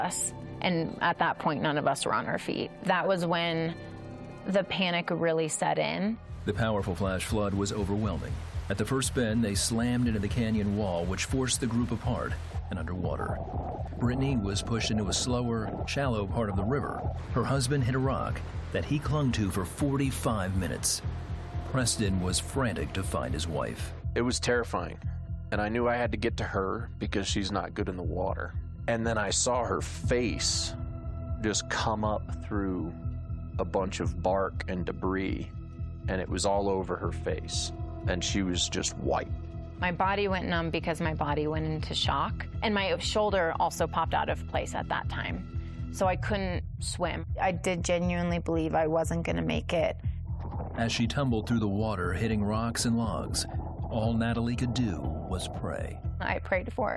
us. And at that point, none of us were on our feet. That was when the panic really set in. The powerful flash flood was overwhelming. At the first bend, they slammed into the canyon wall, which forced the group apart and underwater. Brittany was pushed into a slower, shallow part of the river. Her husband hit a rock that he clung to for 45 minutes. Preston was frantic to find his wife. It was terrifying, and I knew I had to get to her because she's not good in the water. And then I saw her face just come up through a bunch of bark and debris, and it was all over her face, and she was just white. My body went numb because my body went into shock, and my shoulder also popped out of place at that time, so I couldn't swim. I did genuinely believe I wasn't going to make it. As she tumbled through the water, hitting rocks and logs, all Natalie could do was pray. I prayed for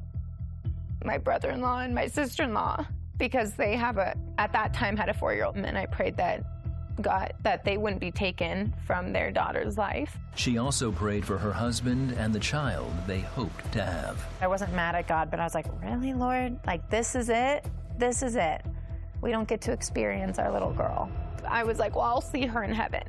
my brother-in-law and my sister-in-law because they at that time had a 4-year-old, and I prayed that God, that they wouldn't be taken from their daughter's life. She also prayed for her husband and the child they hoped to have. I wasn't mad at God, but I was like, really, Lord? Like, this is it? This is it. We don't get to experience our little girl. I was like, well, I'll see her in heaven.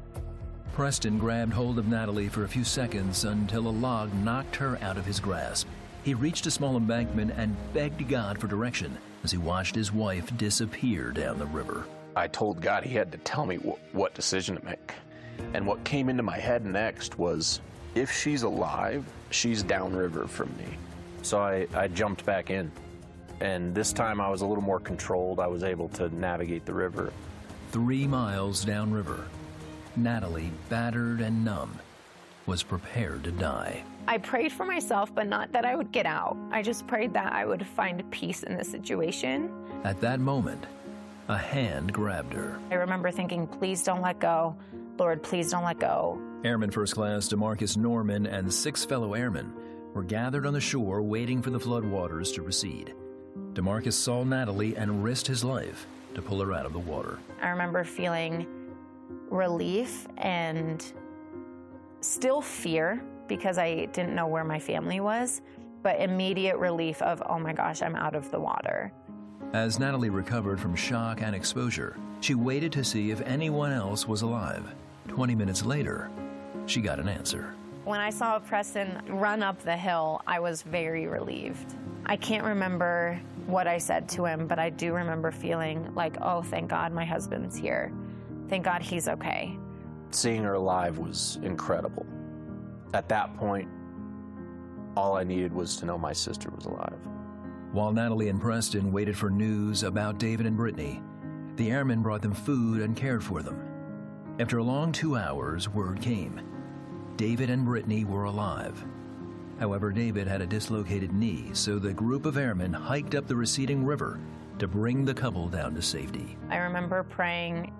Preston grabbed hold of Natalie for a few seconds until a log knocked her out of his grasp. He reached a small embankment and begged God for direction as he watched his wife disappear down the river. I told God he had to tell me what decision to make. And what came into my head next was, if she's alive, she's downriver from me. So I jumped back in. And this time I was a little more controlled. I was able to navigate the river. 3 miles downriver, Natalie, battered and numb, was prepared to die. I prayed for myself, but not that I would get out. I just prayed that I would find peace in the situation. At that moment, a hand grabbed her. I remember thinking, please don't let go. Lord, please don't let go. Airman First Class DeMarcus Norman and 6 fellow airmen were gathered on the shore waiting for the floodwaters to recede. DeMarcus saw Natalie and risked his life to pull her out of the water. I remember feeling relief and still fear because I didn't know where my family was, but immediate relief of, oh my gosh, I'm out of the water. As Natalie recovered from shock and exposure, she waited to see if anyone else was alive. 20 minutes later, she got an answer. When I saw Preston run up the hill, I was very relieved. I can't remember what I said to him, but I do remember feeling like, oh, thank God my husband's here. Thank God he's okay. Seeing her alive was incredible. At that point, all I needed was to know my sister was alive. While Natalie and Preston waited for news about David and Brittany, the airmen brought them food and cared for them. After a long 2 hours, word came. David and Brittany were alive. However, David had a dislocated knee, so the group of airmen hiked up the receding river to bring the couple down to safety. I remember praying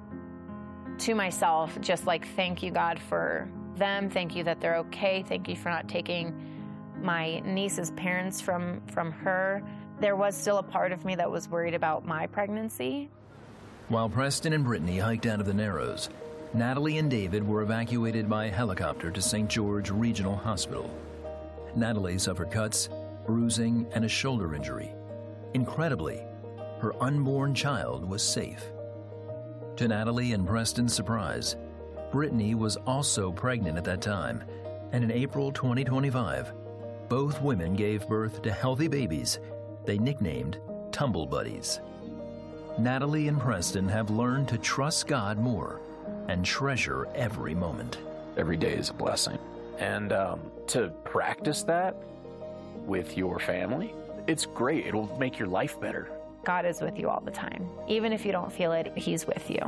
to myself, just like, thank you, God, for them. Thank you that they're okay. Thank you for not taking my niece's parents from her. There was still a part of me that was worried about my pregnancy. While Preston and Brittany hiked out of the Narrows, Natalie and David were evacuated by helicopter to St. George Regional Hospital. Natalie suffered cuts, bruising, and a shoulder injury. Incredibly, her unborn child was safe. To Natalie and Preston's surprise, Brittany was also pregnant at that time, and in April 2025, both women gave birth to healthy babies they nicknamed Tumble Buddies. Natalie and Preston have learned to trust God more and treasure every moment. Every day is a blessing. And to practice that with your family, it's great. It'll make your life better. God is with you all the time. Even if you don't feel it, he's with you.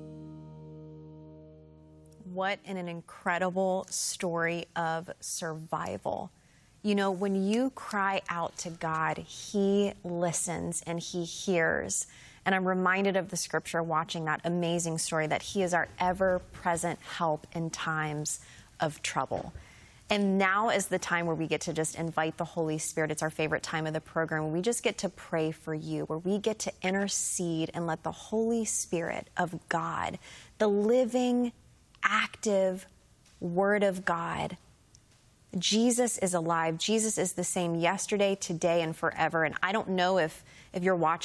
What an incredible story of survival. You know, when you cry out to God, he listens and he hears. And I'm reminded of the scripture watching that amazing story that he is our ever-present help in times of trouble. And now is the time where we get to just invite the Holy Spirit. It's our favorite time of the program, where we just get to pray for you, where we get to intercede and let the Holy Spirit of God, the living, active Word of God, Jesus is alive. Jesus is the same yesterday, today, and forever. And I don't know if if you're watching